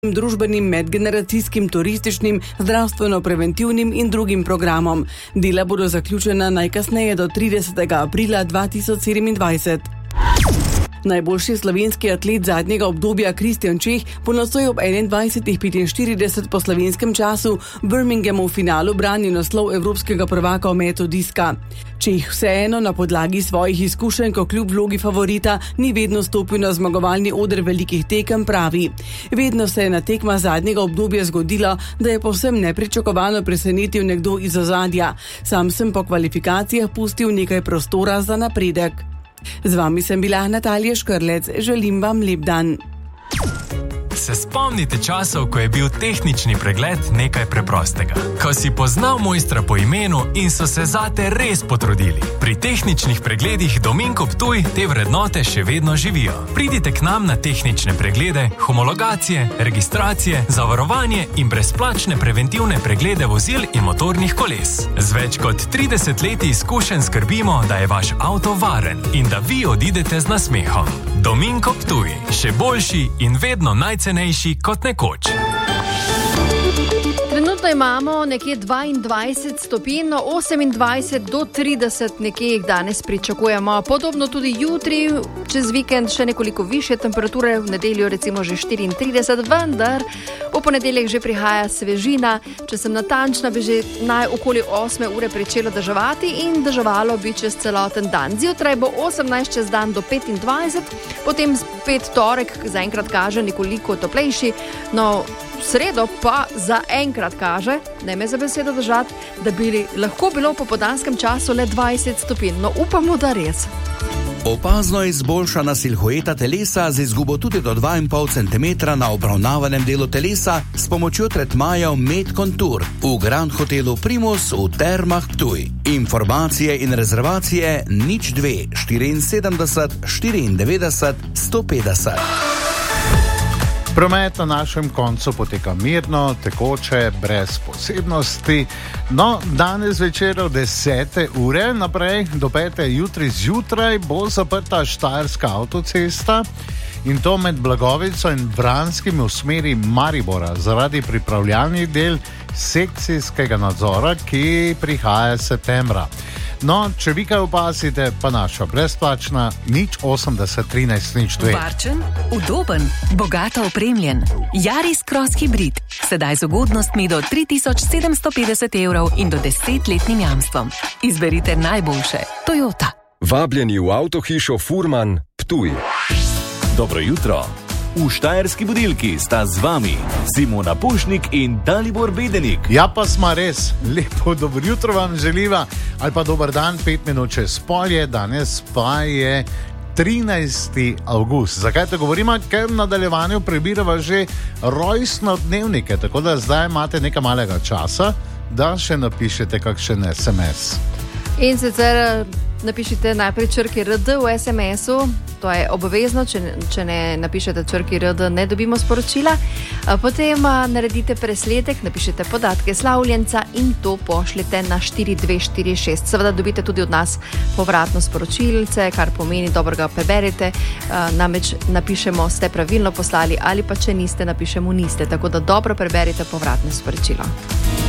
družbenim, medgeneracijskim, turističnim, zdravstveno-preventivnim in drugim programom. Dela bodo zaključena najkasneje do 30. aprila 2027. Najboljši slovenski atlet zadnjega obdobja Kristjan Čeh bo nocoj ob 21:45 po slovenskem času v Birminghamu v finalu branil naslov evropskega prvaka v metu diska. Čeh vseeno na podlagi svojih izkušenj, ko kljub vlogi favorita ni vedno stopil na zmagovalni oder velikih tekem, pravi. Vedno se je na tekmah zadnjega obdobja zgodilo, da je povsem nepričakovano presenetil nekdo iz ozadja. Sam sem po kvalifikacijah pustil nekaj prostora za napredek. Z vami sem bila Natalija Škrlec. Želim vam lep dan. Se spomnite časov, ko je bil tehnični pregled nekaj preprostega? Ko si poznal mojstra po imenu in so se zate res potrudili. Pri tehničnih pregledih Dominko Ptuj te vrednote še vedno živijo. Pridite k nam na tehnične preglede, homologacije, registracije, zavarovanje in brezplačne preventivne preglede vozil in motornih koles. Z več kot 30 leti izkušenj skrbimo, da je vaš avto varen in da vi odidete z nasmehom. Dominko Ptuj, še boljši in vedno najcenejši kot nekoč. Trenutno imamo nekje 22 stopinj, 28 do 30 nekje jih danes pričakujemo. Podobno tudi jutri, čez vikend še nekoliko višje temperature, v nedeljo recimo že 34, vendar v ponedeljek že prihaja svežina. Če sem natančna, bi že okoli 8 ure pričelo deževati in deževalo bi čez celoten dan. Zjutraj bo 18 čez dan do 25, potem spet torek zaenkrat kaže nekoliko toplejši, no v sredo pa zaenkrat kaže, ne me za besedo držati, da bi lahko bilo po popoldanskem času le 20 stopinj. No upamo, da res. Opazno izboljšana silhueta telesa z izgubo tudi do 2,5 cm na obravnavanem delu telesa s pomočjo tretmajev Med Contour v Grand Hotelu Primus v Termah Ptuj. Informacije in rezervacije 02 74 94 150. Promet na našem koncu poteka mirno, tekoče, brez posebnosti. No, danes večer od 10. ure naprej do 5. jutri zjutraj bo zaprta Štajerska avtocesta in to med Blagovico in Vranskimi v smeri Maribora zaradi pripravljalnih del sekcijskega nadzora, ki prihaja septembra. No, če vi kaj opazite, pa naša brezplačna 080 13 02. Varčen, udoben, bogato opremljen. Yaris Cross Hybrid. Sedaj z ugodnostmi do 3750 evrov in do 10-letnim jamstvom. Izberite najboljše. Toyota. Vabljeni v avtohišo Furman Ptuj. Dobro jutro. V Štajerski budilki sta z vami Simona Pušnik in Dalibor Bedenik. Ja, pa smo res. Lepo dobro jutro vam želiva, ali pa dober dan, 5 minut čez polje, danes pa je 13. avgust. Zakaj to govorimo? Ker v nadaljevanju prebirava že rojstnodnevnike, tako da zdaj imate nekaj malega časa, da še napišete kakšen SMS. In sicer napišite najprej črki RD v SMS-u, to je obvezno, če ne napišete črki RD, ne dobimo sporočila. Potem naredite presledek, napišete podatke slavljenca in to pošljete na 4246. Seveda dobite tudi od nas povratno sporočilce, kar pomeni, dobro ga preberete, namreč napišemo, ste pravilno poslali ali pa če niste, napišemo niste, tako da dobro preberite povratno sporočilo.